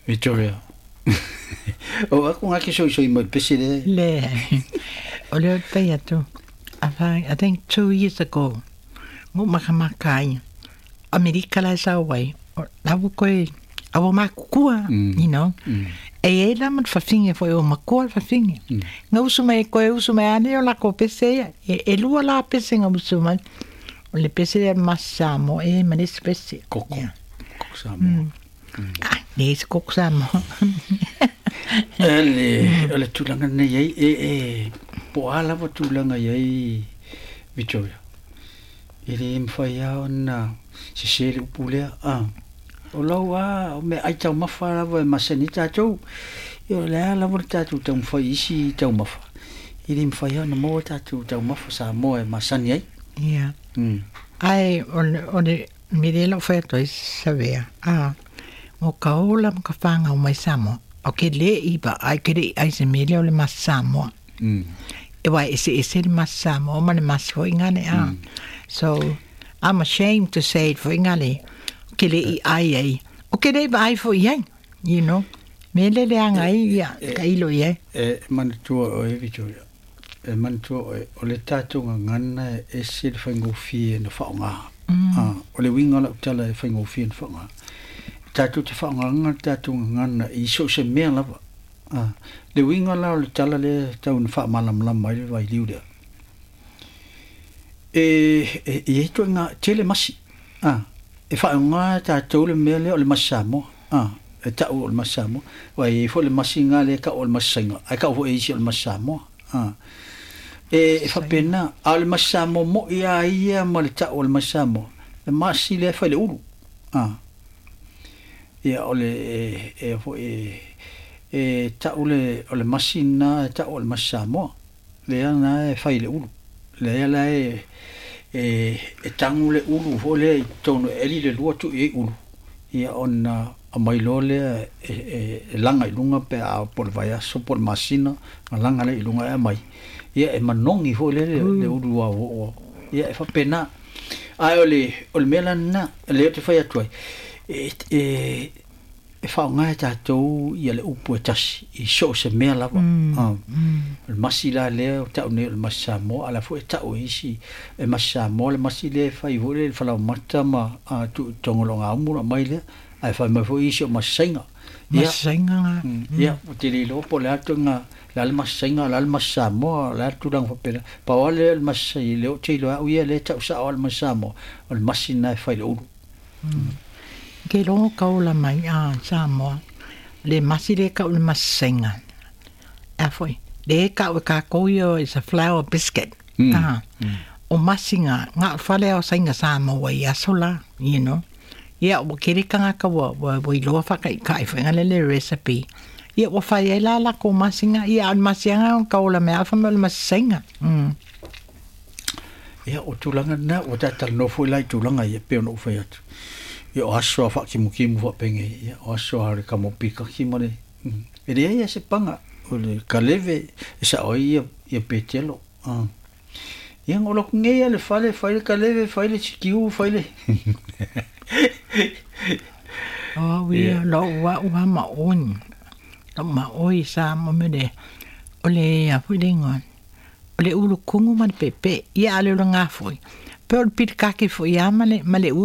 Victoria. O ako nga kiso mo pesi le. Le. Ole tai atu. I think 2 years ago. Mo makamakai. Amerika la sa wai. Lawu koe awo makukua, you know. E la man fafinge foi o makua fafinge. Nga usuma e koe usuma ane o la ko pese. E lua la pese nga usuma. O le pese masamo e manis pese. Koko. Koksamo. Nes koksamo. Ele tulanga nei e po ala wa tulanga yai Victoria. Ele mfaya ona sisele upule o lawa o me ai tau mafa wa masani tatu yo la la mo tatu tau fa isi tau mafa ele mfaya na mo tatu tau mafa sa mo e masani ai yeah ai on mirelo feto is savea o kaola mo kafanga o mai samo o ke le iba ai ke ai se mirelo le masamo e wai ese le masamo o mane maso ingane so I'm ashamed to say it for ingale ke le ai o ke le ai for yang you know me le ai ya kailo ye man tu o Victoria man tu o le tatu ngana e sil fango fi no fa nga o le winga la tala fango fi no fa nga tatu te fa nga tatu ngana I so se me la le winga la le tala le tau no fa malam lam mai vai liude e to nga tele masi e fa nga tatu le mele o le masamo e ta o le masamo vai fo le masinga le ka o le masinga ai ka o e si o le masamo e fa pena al masamo mo ia mo le ta o le masamo le masi le fa le ulu ia ole fo ta o le masina ta o le masamo le ana e fa le ulu le ala e tangu le ulu fo le tono eli le lua tu e ulu ia ona a mai lole langa ilunga pe a por vai so por masina langa le ilunga e mai ia e manongi fo le ulu o ia e fa pena ai ole melana le te fai atu e fa nga ta to ia le upu tasi I so se mela le masila le ta ne le masamo ala fo ta o isi e masamo le masile fai vole fa la matama tu tongolonga amura mai le ai fa mai fo isi o masenga ia te le lo po le atunga la masenga la masamo la tu dang fa pena pa ole le masile le te lo au ia le ta sa o le masamo o le masina fai lo ke longo kaula mai Samoa le masile ka le masenga foi le ka ka koyo is a flour biscuit o masinga nga fale o singa Samoa ia sola you know ia o kere kanga ka wa lo fa kai fa le recipe ia o fa la ko masinga ia al masinga kaula me alfa me masenga ia o tulanga na o tata no foi lai tulanga ia pe no foi atu ia o aso fa ki mukimu fa penge ia o aso ha ka mo pika ki mo le ia se panga o le kaleve sa o ia petelo ia ngolo kunge ia le fale kaleve fale chikiu fale we lo wa ma on lo ma oi sa mo me de ole a pulingon ole ulu kungu man pepe ia ale lo nga foi per pit kaki foi ia male